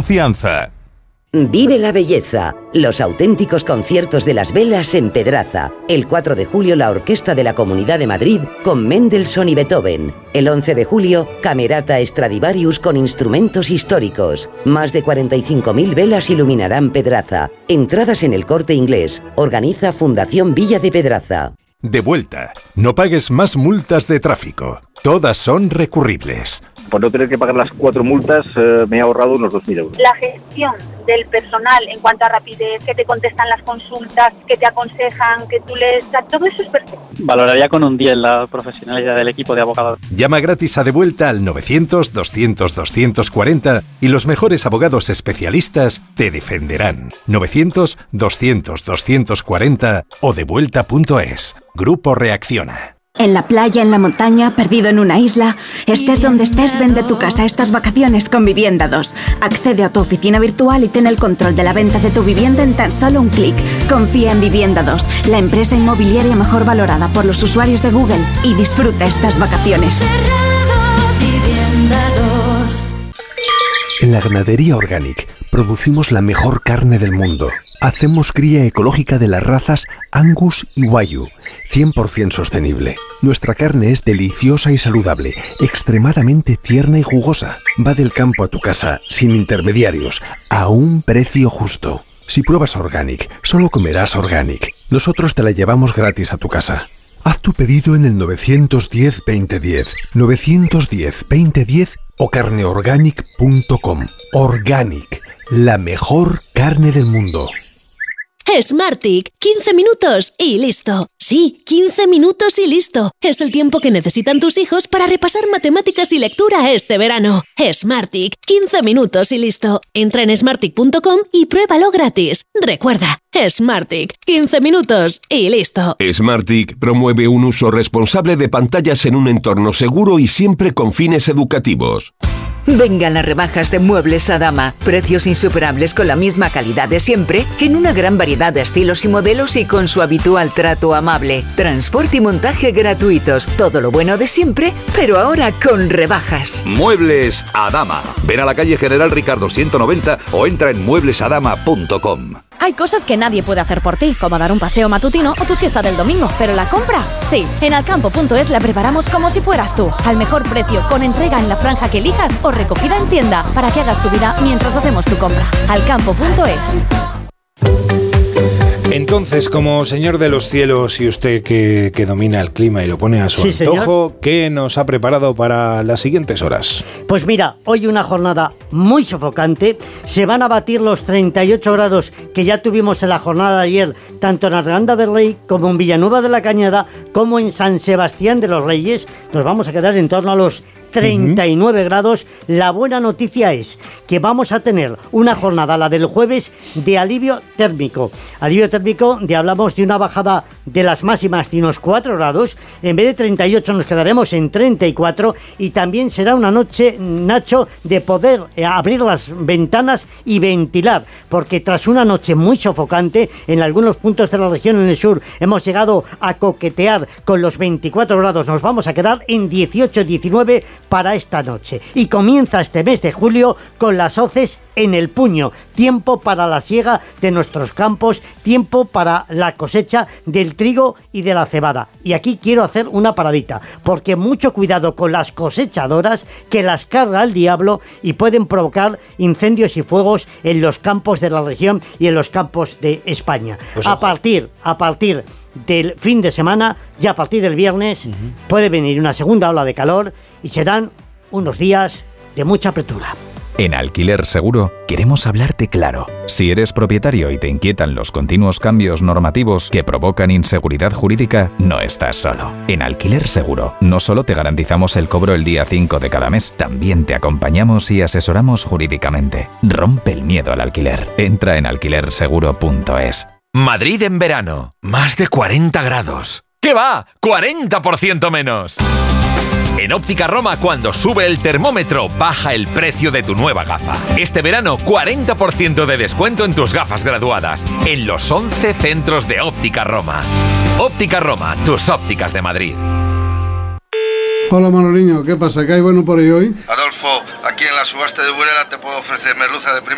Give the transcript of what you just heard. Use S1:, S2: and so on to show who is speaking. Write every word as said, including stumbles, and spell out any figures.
S1: confianza.
S2: Vive la belleza, los auténticos conciertos de las velas en Pedraza. El cuatro de julio la Orquesta de la Comunidad de Madrid con Mendelssohn y Beethoven. El once de julio, Camerata Stradivarius con instrumentos históricos. Más de cuarenta y cinco mil velas iluminarán Pedraza. Entradas en El Corte Inglés. Organiza Fundación Villa de Pedraza.
S1: De vuelta. No pagues más multas de tráfico. Todas son recurribles.
S3: Por no tener que pagar las cuatro multas, eh, me he ahorrado unos dos mil euros.
S4: La gestión del personal en cuanto a rapidez, que te contestan las consultas, que te aconsejan, que tú les... Todo eso es perfecto.
S5: Valoraría con un diez la profesionalidad del equipo de abogados.
S1: Llama gratis a De Vuelta al novecientos, doscientos, doscientos cuarenta y los mejores abogados especialistas te defenderán. novecientos, doscientos, doscientos cuarenta o devuelta punto es. Grupo Reacciona.
S6: En la playa, en la montaña, perdido en una isla, estés donde estés, vende tu casa estas vacaciones con Vivienda dos. Accede a tu oficina virtual y ten el control de la venta de tu vivienda en tan solo un clic. Confía en Vivienda dos, la empresa inmobiliaria mejor valorada por los usuarios de Google, y disfruta estas vacaciones.
S7: En la Ganadería Organic producimos la mejor carne del mundo. Hacemos cría ecológica de las razas Angus y Wagyu, cien por ciento sostenible. Nuestra carne es deliciosa y saludable, extremadamente tierna y jugosa. Va del campo a tu casa, sin intermediarios, a un precio justo. Si pruebas Organic, solo comerás Organic. Nosotros te la llevamos gratis a tu casa. Haz tu pedido en el nueve uno cero, veinte diez, nueve uno cero, veinte diez o carneorganic punto com. Organic, la mejor carne del mundo.
S8: Smartick, quince minutos y listo. Sí, quince minutos y listo. Es el tiempo que necesitan tus hijos para repasar matemáticas y lectura este verano. Smartick, quince minutos y listo. Entra en smartick punto com y pruébalo gratis. Recuerda, Smartick, quince minutos y listo.
S9: Smartick promueve un uso responsable de pantallas en un entorno seguro y siempre con fines educativos.
S10: Vengan las rebajas de Muebles Adama. Precios insuperables con la misma calidad de siempre, en una gran variedad de estilos y modelos y con su habitual trato amable. Transporte y montaje gratuitos. Todo lo bueno de siempre, pero ahora con rebajas.
S11: Muebles Adama. Ven a la calle General Ricardo ciento noventa o entra en muebles adama punto com.
S12: Hay cosas que nadie puede hacer por ti, como dar un paseo matutino o tu siesta del domingo, pero la compra, sí. En alcampo punto es la preparamos como si fueras tú, al mejor precio, con entrega en la franja que elijas o recogida en tienda, para que hagas tu vida mientras hacemos tu compra. alcampo punto es.
S13: Entonces, como señor de los cielos y usted que, que domina el clima y lo pone a su
S14: sí,
S13: antojo,
S14: señor.
S13: ¿Qué nos ha preparado para las siguientes horas?
S14: Pues mira, hoy una jornada muy sofocante. Se van a batir los treinta y ocho grados que ya tuvimos en la jornada de ayer, tanto en Arganda del Rey como en Villanueva de la Cañada, como en San Sebastián de los Reyes. Nos vamos a quedar en torno a los treinta y nueve uh-huh. grados. La buena noticia es que vamos a tener una jornada, la del jueves, de alivio térmico. Alivio térmico, de hablamos de una bajada de las máximas de unos cuatro grados. En vez de treinta y ocho nos quedaremos en treinta y cuatro, y también será una noche, Nacho, de poder eh, abrir las ventanas y ventilar, porque tras una noche muy sofocante, en algunos puntos de la región en el sur hemos llegado a coquetear con los veinticuatro grados. Nos vamos a quedar en dieciocho, diecinueve para esta noche, y comienza este mes de julio con las hoces en el puño. Tiempo para la siega de nuestros campos, tiempo para la cosecha del trigo y de la cebada. Y aquí quiero hacer una paradita, porque mucho cuidado con las cosechadoras, que las carga el diablo y pueden provocar incendios y fuegos en los campos de la región y en los campos de España. Pues a partir, a partir del fin de semana, ya a partir del viernes, uh-huh. puede venir una segunda ola de calor y serán unos días de mucha apretura.
S15: En Alquiler Seguro queremos hablarte claro. Si eres propietario y te inquietan los continuos cambios normativos que provocan inseguridad jurídica, no estás solo. En Alquiler Seguro no solo te garantizamos el cobro el día cinco de cada mes, también te acompañamos y asesoramos jurídicamente. Rompe el miedo al alquiler. Entra en alquiler seguro punto es.
S16: Madrid en verano, más de cuarenta grados. ¿Qué va? ¡cuarenta por ciento menos! En Óptica Roma, cuando sube el termómetro, baja el precio de tu nueva gafa. Este verano, cuarenta por ciento de descuento en tus gafas graduadas, en los once centros de Óptica Roma. Óptica Roma, tus ópticas de Madrid.
S17: Hola Manoliño, ¿qué pasa? ¿Qué hay bueno por ahí hoy?
S18: Adolfo, aquí en la subasta de Burela te puedo ofrecer merluza de primera